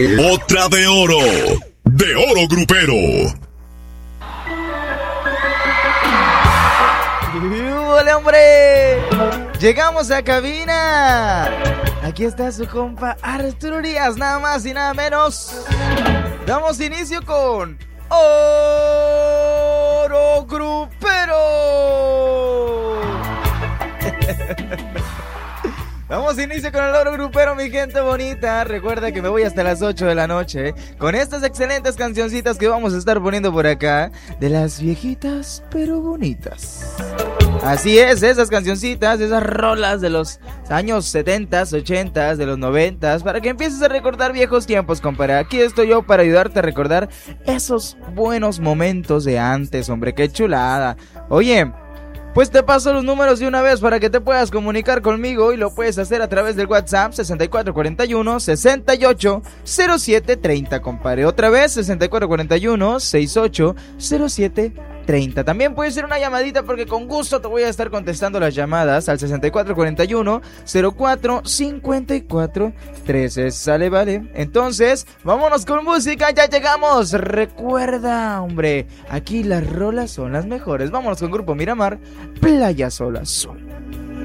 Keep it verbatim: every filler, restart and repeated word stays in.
Otra de oro. De oro grupero. ¡Hola, hombre! Llegamos a cabina. Aquí está su compa Arturo Díaz, nada más y nada menos. Damos inicio con Oro Grupero. Damos inicio con el Oro Grupero, mi gente bonita. Recuerda que me voy hasta las ocho de la noche con estas excelentes cancioncitas que vamos a estar poniendo por acá, de las viejitas pero bonitas. Así es, esas cancioncitas, esas rolas de los años setentas, ochentas, de los noventas, para que empieces a recordar viejos tiempos, compadre. Aquí estoy yo para ayudarte a recordar esos buenos momentos de antes, hombre, qué chulada. Oye, pues te paso los números de una vez para que te puedas comunicar conmigo, y lo puedes hacer a través del WhatsApp sesenta y cuatro cuarenta y uno, sesenta y ocho, cero siete treinta, compadre. Otra vez, sesenta y cuatro cuarenta y uno, sesenta y ocho, cero siete treinta. También puede ser una llamadita, porque con gusto te voy a estar contestando las llamadas al sesenta y cuatro cuarenta y uno, cero cuatro cincuenta y cuatro trece. ¿Sale, vale? Entonces, vámonos con música, ya llegamos. Recuerda, hombre, aquí las rolas son las mejores. Vámonos con Grupo Miramar, Playa Sola Sol.